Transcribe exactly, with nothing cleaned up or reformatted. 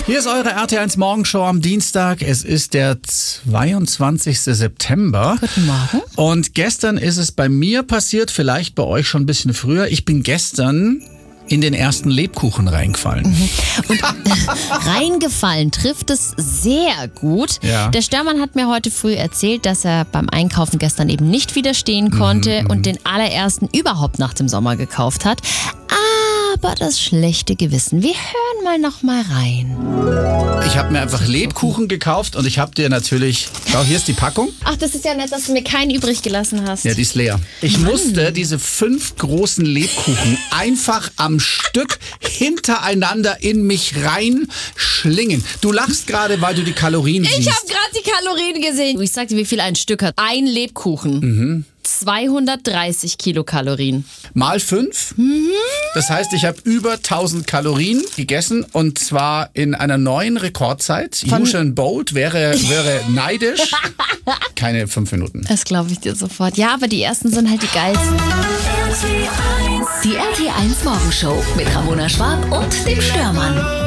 Hier ist eure R T eins Morgenshow am Dienstag. Es ist der zweiundzwanzigste September. Guten Morgen. Und gestern ist es bei mir passiert, vielleicht bei euch schon ein bisschen früher. Ich bin gestern in den ersten Lebkuchen reingefallen. Mhm. Und reingefallen trifft es sehr gut. Ja. Der Störmann hat mir heute früh erzählt, dass er beim Einkaufen gestern eben nicht widerstehen konnte mhm, und den allerersten überhaupt nach dem Sommer gekauft hat. Aber das schlechte Gewissen. Wir hören mal noch mal rein. Ich habe mir einfach Lebkuchen gekauft und ich habe dir natürlich... Schau, hier ist die Packung. Ach, das ist ja nett, dass du mir keinen übrig gelassen hast. Ja, die ist leer. Ich Mann. musste diese fünf großen Lebkuchen einfach am Stück hintereinander in mich reinschlingen. Du lachst gerade, weil du die Kalorien siehst. Ich habe gerade die Kalorien gesehen. Ich sagte, wie viel ein Stück hat. Ein Lebkuchen. Mhm. zweihundertdreißig Kilokalorien. Mal fünf. Mhm. Das heißt, ich habe über tausend Kalorien gegessen und zwar in einer neuen Rekordzeit. Von Usain Bolt wäre, wäre neidisch. Keine fünf Minuten. Das glaube ich dir sofort. Ja, aber die ersten sind halt die geilsten. Die R T eins Morgenshow mit Ramona Schwab und dem Störmann.